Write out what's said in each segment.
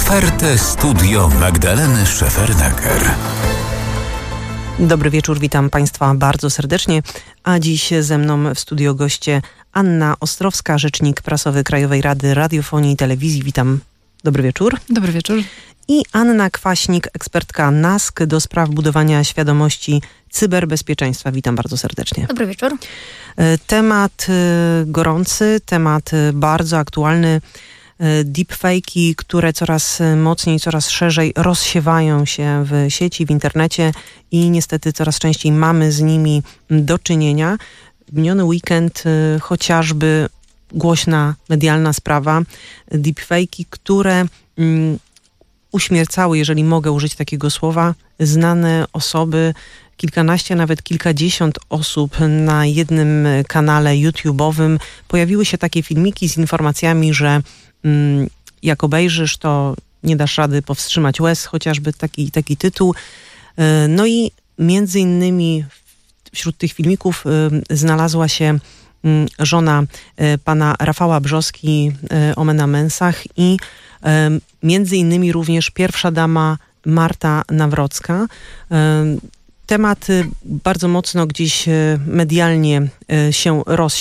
Otwarte studio Magdaleny Szefernaker. Dobry wieczór, witam Państwa bardzo serdecznie, a dziś ze mną w studio goście Anna Ostrowska, rzecznik prasowy Krajowej Rady Radiofonii i Telewizji. Witam. Dobry wieczór. Dobry wieczór. I Anna Kwaśnik, ekspertka NASK do spraw budowania świadomości cyberbezpieczeństwa. Witam bardzo serdecznie. Dobry wieczór. Temat gorący, temat bardzo aktualny. Deepfake'i, które coraz mocniej, coraz szerzej rozsiewają się w sieci, w internecie i niestety coraz częściej mamy z nimi do czynienia. W miniony weekend chociażby głośna medialna sprawa, deepfake'i, które uśmiercały, jeżeli mogę użyć takiego słowa, znane osoby, kilkanaście, nawet kilkadziesiąt osób na jednym kanale YouTube'owym. Pojawiły się takie filmiki z informacjami, że jak obejrzysz, to nie dasz rady powstrzymać łez, chociażby taki tytuł. No i między innymi wśród tych filmików znalazła się żona pana Rafała Brzoski, Omena Mensah, i między innymi również pierwsza dama Marta Nawrocka. Temat bardzo mocno gdzieś medialnie się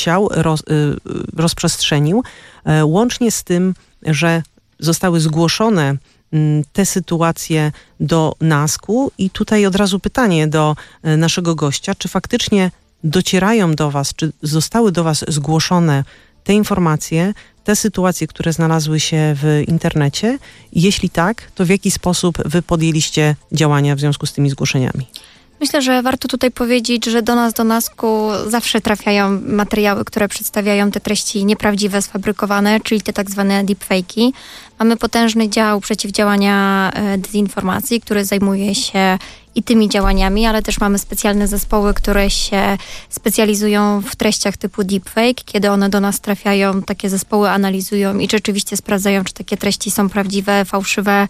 rozprzestrzenił, łącznie z tym, że zostały zgłoszone te sytuacje do NASK-u i tutaj od razu pytanie do naszego gościa, czy faktycznie docierają do Was, czy zostały do Was zgłoszone te informacje, te sytuacje, które znalazły się w internecie? Jeśli tak, to w jaki sposób Wy podjęliście działania w związku z tymi zgłoszeniami? Myślę, że warto tutaj powiedzieć, że do nas, do NASK-u zawsze trafiają materiały, które przedstawiają te treści nieprawdziwe, sfabrykowane, czyli te tak zwane deepfake'i. Mamy potężny dział przeciwdziałania dezinformacji, który zajmuje się i tymi działaniami, ale też mamy specjalne zespoły, które się specjalizują w treściach typu deepfake. Kiedy one do nas trafiają, takie zespoły analizują i rzeczywiście sprawdzają, czy takie treści są prawdziwe, fałszywe,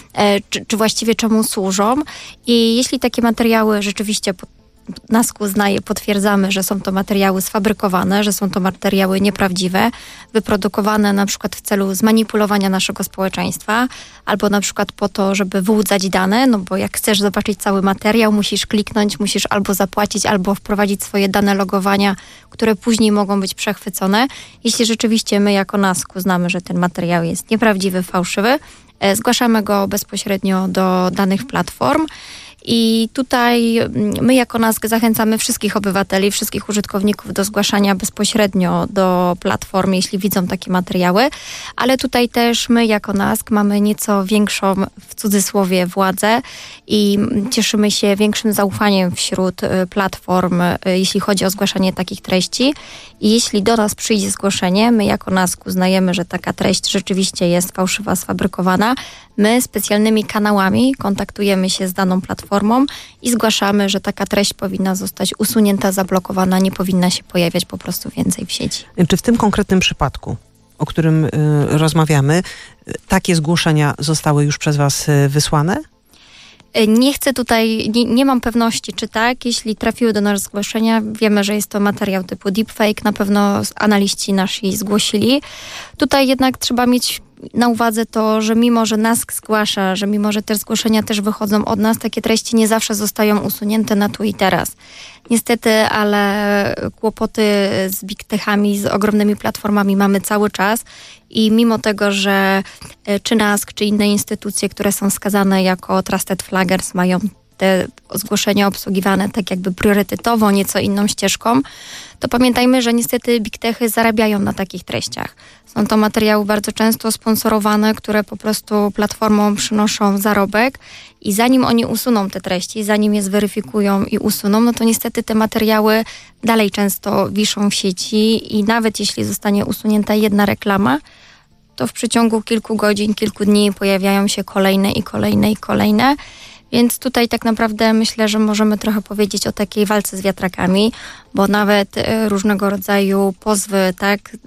czy właściwie czemu służą. I jeśli takie materiały rzeczywiście NASK uznaje, potwierdzamy, że są to materiały sfabrykowane, że są to materiały nieprawdziwe, wyprodukowane na przykład w celu zmanipulowania naszego społeczeństwa, albo na przykład po to, żeby wyłudzać dane, no bo jak chcesz zobaczyć cały materiał, musisz kliknąć, musisz albo zapłacić, albo wprowadzić swoje dane logowania, które później mogą być przechwycone. Jeśli rzeczywiście my jako NASK uznamy, że ten materiał jest nieprawdziwy, fałszywy, zgłaszamy go bezpośrednio do danych platform. I tutaj my jako NASK zachęcamy wszystkich obywateli, wszystkich użytkowników do zgłaszania bezpośrednio do platform, jeśli widzą takie materiały, ale tutaj też my jako NASK mamy nieco większą, w cudzysłowie, władzę i cieszymy się większym zaufaniem wśród platform, jeśli chodzi o zgłaszanie takich treści. I jeśli do nas przyjdzie zgłoszenie, my jako NASK uznajemy, że taka treść rzeczywiście jest fałszywa, sfabrykowana, my specjalnymi kanałami kontaktujemy się z daną platformą i zgłaszamy, że taka treść powinna zostać usunięta, zablokowana, nie powinna się pojawiać po prostu więcej w sieci. Czy w tym konkretnym przypadku, o którym rozmawiamy, takie zgłoszenia zostały już przez Was wysłane? Nie chcę tutaj, nie mam pewności, czy tak. Jeśli trafiły do nas zgłoszenia, wiemy, że jest to materiał typu deepfake, na pewno analiści nasi zgłosili. Tutaj jednak trzeba mieć na uwadze to, że mimo, że NASK zgłasza, że mimo, że te zgłoszenia też wychodzą od nas, takie treści nie zawsze zostają usunięte na tu i teraz. Niestety, ale kłopoty z big techami, z ogromnymi platformami mamy cały czas i mimo tego, że czy NASK, czy inne instytucje, które są wskazane jako Trusted Flaggers, mają te zgłoszenia obsługiwane tak jakby priorytetowo, nieco inną ścieżką, to pamiętajmy, że niestety big techy zarabiają na takich treściach. Są to materiały bardzo często sponsorowane, które po prostu platformom przynoszą zarobek i zanim oni usuną te treści, zanim je zweryfikują i usuną, no to niestety te materiały dalej często wiszą w sieci i nawet jeśli zostanie usunięta jedna reklama, to w przeciągu kilku godzin, kilku dni pojawiają się kolejne i kolejne i kolejne. Więc tutaj tak naprawdę myślę, że możemy trochę powiedzieć o takiej walce z wiatrakami. bo nawet różnego rodzaju pozwy, tak,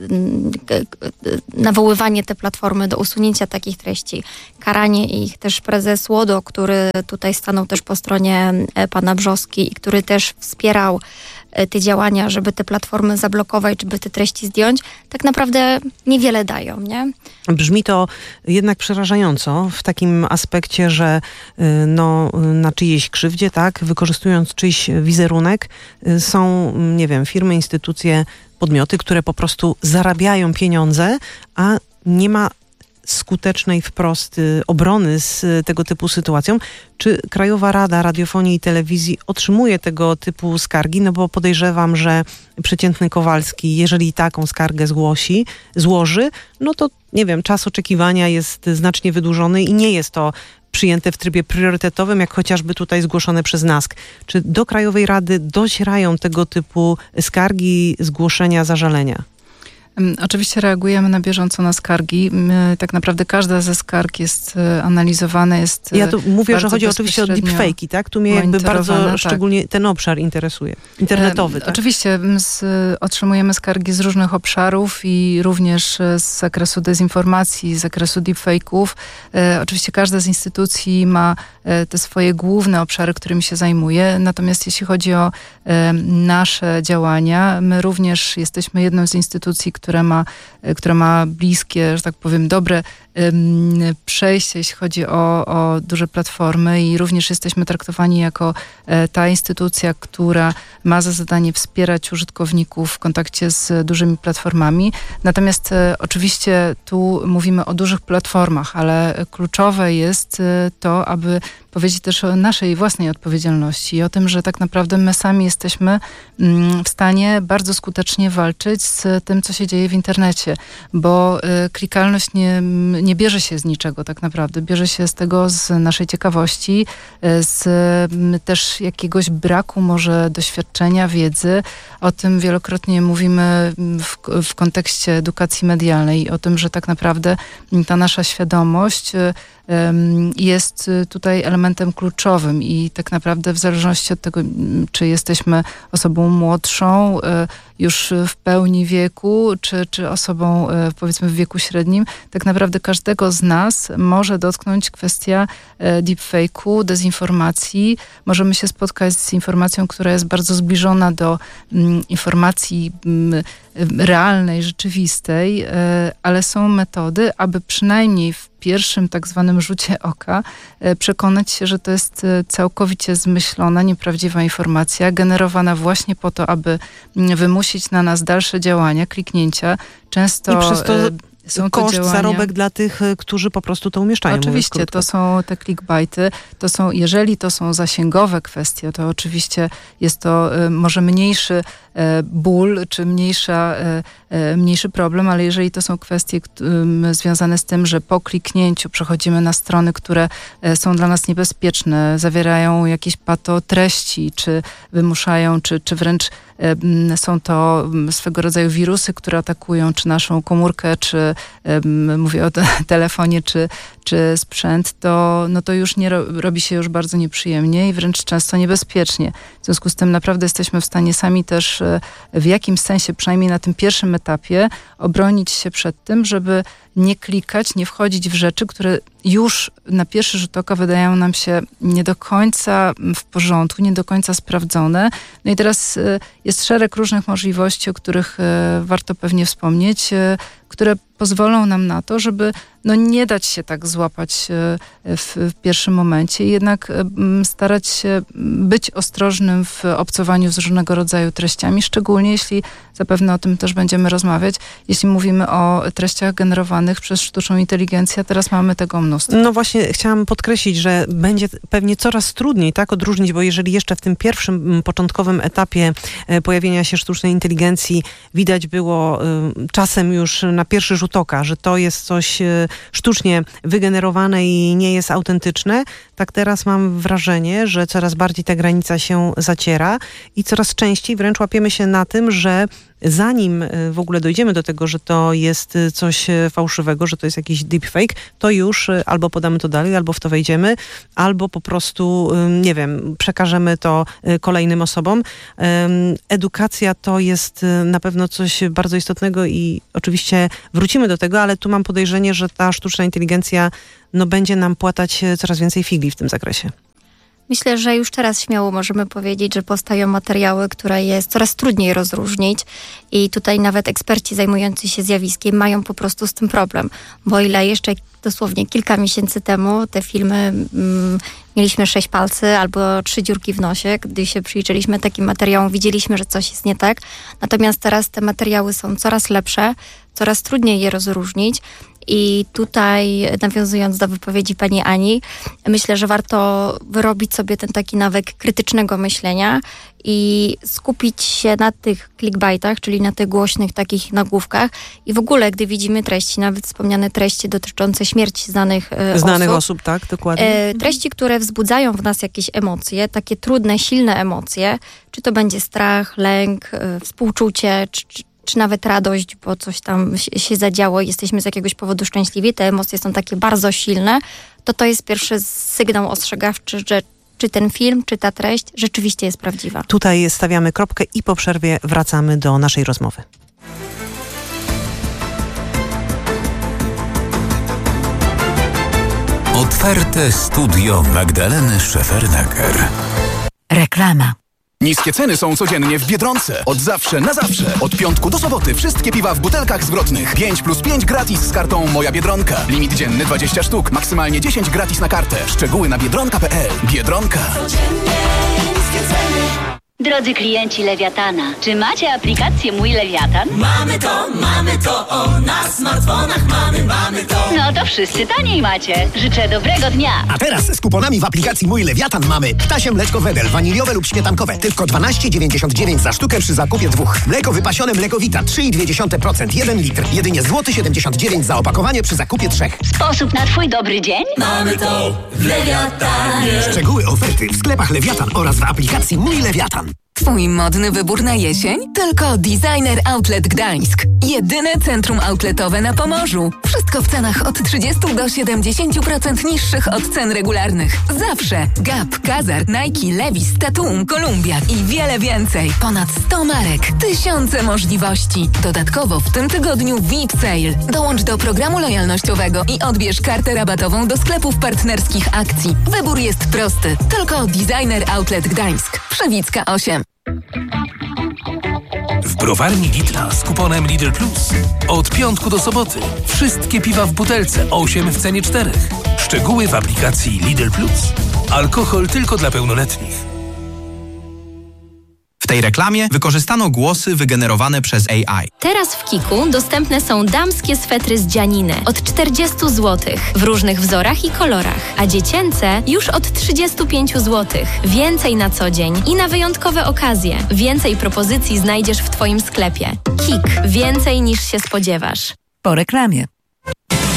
nawoływanie te platformy do usunięcia takich treści, karanie ich, też prezes Łodo, który tutaj stanął też po stronie pana Brzoski i który też wspierał te działania, żeby te platformy zablokować, żeby te treści zdjąć, tak naprawdę niewiele dają, nie? Brzmi to jednak przerażająco w takim aspekcie, że na czyjejś krzywdzie, tak, wykorzystując czyjś wizerunek, są, nie wiem, firmy, instytucje, podmioty, które po prostu zarabiają pieniądze, a nie ma skutecznej wprost obrony z tego typu sytuacją. Czy Krajowa Rada Radiofonii i Telewizji otrzymuje tego typu skargi? No bo podejrzewam, że przeciętny Kowalski, jeżeli taką skargę złoży, no to nie wiem, czas oczekiwania jest znacznie wydłużony i nie jest to przyjęte w trybie priorytetowym, jak chociażby tutaj zgłoszone przez NASK. Czy do Krajowej Rady docierają tego typu skargi, zgłoszenia, zażalenia? Oczywiście reagujemy na bieżąco na skargi. Tak naprawdę każda ze skarg jest analizowana, jest Ja tu mówię, że chodzi oczywiście o deepfake'i, tak? Tu mnie jakby bardzo szczególnie ten obszar interesuje. Internetowy, tak? Oczywiście otrzymujemy skargi z różnych obszarów i również z zakresu dezinformacji, z zakresu deepfake'ów. Oczywiście każda z instytucji ma te swoje główne obszary, którymi się zajmuje. Natomiast jeśli chodzi o nasze działania, my również jesteśmy jedną z instytucji, która ma bliskie, że tak powiem, dobre przejście, jeśli chodzi o duże platformy i również jesteśmy traktowani jako ta instytucja, która ma za zadanie wspierać użytkowników w kontakcie z dużymi platformami. Natomiast oczywiście tu mówimy o dużych platformach, ale kluczowe jest to, aby powiedzieć też o naszej własnej odpowiedzialności i o tym, że tak naprawdę my sami jesteśmy w stanie bardzo skutecznie walczyć z tym, co się dzieje w internecie, bo klikalność nie bierze się z niczego tak naprawdę. Bierze się z tego, z naszej ciekawości, z też jakiegoś braku może doświadczenia, wiedzy. O tym wielokrotnie mówimy w kontekście edukacji medialnej, o tym, że tak naprawdę ta nasza świadomość jest tutaj elementem kluczowym i tak naprawdę w zależności od tego, czy jesteśmy osobą młodszą, już w pełni wieku, czy osobą powiedzmy w wieku średnim, tak naprawdę każdego z nas może dotknąć kwestia deepfake'u, dezinformacji. Możemy się spotkać z informacją, która jest bardzo zbliżona do informacji realnej, rzeczywistej, ale są metody, aby przynajmniej w pierwszym tak zwanym rzucie oka przekonać się, że to jest całkowicie zmyślona, nieprawdziwa informacja, generowana właśnie po to, aby wymusić na nas dalsze działania, kliknięcia. Często i przez to są koszt, działania, zarobek dla tych, którzy po prostu to umieszczają. Oczywiście, to są te clickbaity, jeżeli to są zasięgowe kwestie, to oczywiście jest to może mniejszy ból, czy mniejszy problem, ale jeżeli to są kwestie związane z tym, że po kliknięciu przechodzimy na strony, które są dla nas niebezpieczne, zawierają jakieś patotreści, czy wymuszają, czy wręcz są to swego rodzaju wirusy, które atakują czy naszą komórkę, czy mówię o telefonie, czy sprzęt, to już nie robi się już bardzo nieprzyjemnie i wręcz często niebezpiecznie. W związku z tym naprawdę jesteśmy w stanie sami też w jakimś sensie, przynajmniej na tym pierwszym etapie, obronić się przed tym, żeby nie klikać, nie wchodzić w rzeczy, które już na pierwszy rzut oka wydają nam się nie do końca w porządku, nie do końca sprawdzone. No i teraz jest szereg różnych możliwości, o których warto pewnie wspomnieć, które pozwolą nam na to, żeby nie dać się tak złapać w pierwszym momencie i jednak starać się być ostrożnym w obcowaniu z różnego rodzaju treściami, szczególnie jeśli, zapewne o tym też będziemy rozmawiać, jeśli mówimy o treściach generowanych przez sztuczną inteligencję, a teraz mamy tego mnóstwo. No właśnie, chciałam podkreślić, że będzie pewnie coraz trudniej tak odróżnić, bo jeżeli jeszcze w tym pierwszym, początkowym etapie pojawienia się sztucznej inteligencji widać było czasem już na pierwszy rzut oka, że to jest coś sztucznie wygenerowane i nie jest autentyczne, tak teraz mam wrażenie, że coraz bardziej ta granica się zaciera i coraz częściej wręcz łapiemy się na tym, że zanim w ogóle dojdziemy do tego, że to jest coś fałszywego, że to jest jakiś deepfake, to już albo podamy to dalej, albo w to wejdziemy, albo po prostu, nie wiem, przekażemy to kolejnym osobom. Edukacja to jest na pewno coś bardzo istotnego i oczywiście wrócimy do tego, ale tu mam podejrzenie, że ta sztuczna inteligencja będzie nam płatać coraz więcej figli w tym zakresie. Myślę, że już teraz śmiało możemy powiedzieć, że powstają materiały, które jest coraz trudniej rozróżnić i tutaj nawet eksperci zajmujący się zjawiskiem mają po prostu z tym problem, bo o ile jeszcze dosłownie kilka miesięcy temu te filmy mieliśmy 6 palcy albo 3 dziurki w nosie, gdy się przyjrzeliśmy takim materiałom, widzieliśmy, że coś jest nie tak, natomiast teraz te materiały są coraz lepsze, coraz trudniej je rozróżnić. I tutaj, nawiązując do wypowiedzi pani Ani, myślę, że warto wyrobić sobie ten taki nawyk krytycznego myślenia i skupić się na tych clickbaitach, czyli na tych głośnych takich nagłówkach i w ogóle, gdy widzimy treści, nawet wspomniane treści dotyczące śmierci znanych osób, tak, dokładnie. Treści, które wzbudzają w nas jakieś emocje, takie trudne, silne emocje, czy to będzie strach, lęk, współczucie, czy nawet radość, bo coś tam się zadziało, jesteśmy z jakiegoś powodu szczęśliwi, te emocje są takie bardzo silne, to jest pierwszy sygnał ostrzegawczy, że czy ten film, czy ta treść rzeczywiście jest prawdziwa. Tutaj stawiamy kropkę i po przerwie wracamy do naszej rozmowy. Otwarte studio Magdaleny Szefernaker. Reklama. Niskie ceny są codziennie w Biedronce. Od zawsze na zawsze. Od piątku do soboty wszystkie piwa w butelkach zwrotnych. 5+5 gratis z kartą Moja Biedronka. Limit dzienny 20 sztuk. Maksymalnie 10 gratis na kartę. Szczegóły na biedronka.pl. Biedronka. Codziennie niskie ceny. Drodzy klienci Lewiatana, czy macie aplikację Mój Lewiatan? Mamy to, o, na smartfonach mamy to. No to wszyscy taniej macie. Życzę dobrego dnia. A teraz z kuponami w aplikacji Mój Lewiatan mamy ptasie mleczko Wedel, waniliowe lub śmietankowe, tylko 12,99 za sztukę przy zakupie 2. Mleko wypasione Mleko Vita 3,2%, 1 litr, jedynie złoty 79 za opakowanie przy zakupie 3. Sposób na twój dobry dzień? Mamy to w Lewiatanie. Szczegóły oferty w sklepach Lewiatan oraz w aplikacji Mój Lewiatan. Twój modny wybór na jesień? Tylko Designer Outlet Gdańsk. Jedyne centrum outletowe na Pomorzu. Wszystko w cenach od 30 do 70% niższych od cen regularnych. Zawsze. Gap, Kazar, Nike, Levi's, Tatum, Columbia i wiele więcej. Ponad 100 marek. Tysiące możliwości. Dodatkowo w tym tygodniu VIP Sale. Dołącz do programu lojalnościowego i odbierz kartę rabatową do sklepów partnerskich akcji. Wybór jest prosty. Tylko Designer Outlet Gdańsk. Przewicka 8. W browarni Lidla z kuponem Lidl Plus. Od piątku do soboty. Wszystkie piwa w butelce 8 w cenie 4. Szczegóły w aplikacji Lidl Plus. Alkohol tylko dla pełnoletnich. W tej reklamie wykorzystano głosy wygenerowane przez AI. Teraz w Kiku dostępne są damskie swetry z dzianiny od 40 zł w różnych wzorach i kolorach, a dziecięce już od 35 zł. Więcej na co dzień i na wyjątkowe okazje. Więcej propozycji znajdziesz w Twoim sklepie. Kik. Więcej niż się spodziewasz. Po reklamie.